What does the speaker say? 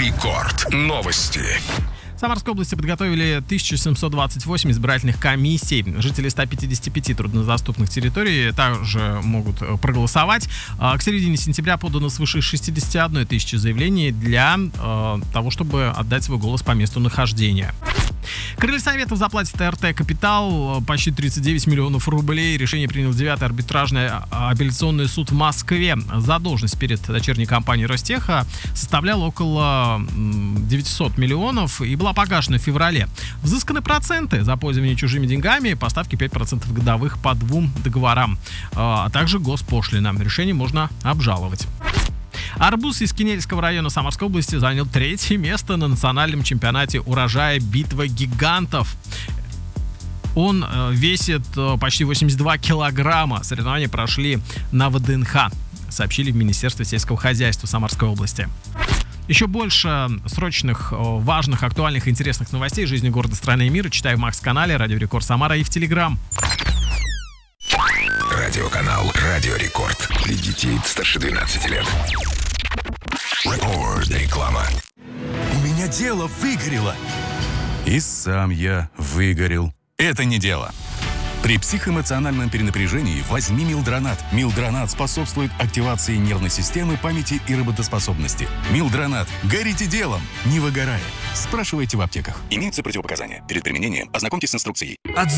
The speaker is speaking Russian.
Рекорд. Новости. В Самарской области подготовили 1728 избирательных комиссий. Жители 155 труднодоступных территорий также могут проголосовать. К середине сентября подано свыше 61 тысячи заявлений для того, чтобы отдать свой голос по месту нахождения. Крылья Советов заплатит РТ «Капитал» почти 39 миллионов рублей. Решение принял 9-й арбитражный апелляционный суд в Москве. Задолженность перед дочерней компанией Ростеха составляла около 900 миллионов и была погашена в феврале. Взысканы проценты за пользование чужими деньгами по ставке 5% годовых по 2 договорам, а также госпошлина. Решение можно обжаловать. Арбуз из Кинельского района Самарской области занял 3-е место на национальном чемпионате урожая «Битва гигантов». Он весит почти 82 килограмма. Соревнования прошли на ВДНХ, сообщили в Министерстве сельского хозяйства Самарской области. Еще больше срочных, важных, актуальных и интересных новостей жизни города, страны и мира читай в Макс-канале Радио Рекорд Самара и в Телеграм. Радиоканал Радио Рекорд. Для детей старше 12 лет. Реклама. У меня дело выгорело. И сам я выгорел. Это не дело. При психоэмоциональном перенапряжении возьми Милдронат. Милдронат способствует активации нервной системы, памяти и работоспособности. Милдронат. Горите делом, не выгорая. Спрашивайте в аптеках. Имеются противопоказания. Перед применением ознакомьтесь с инструкцией.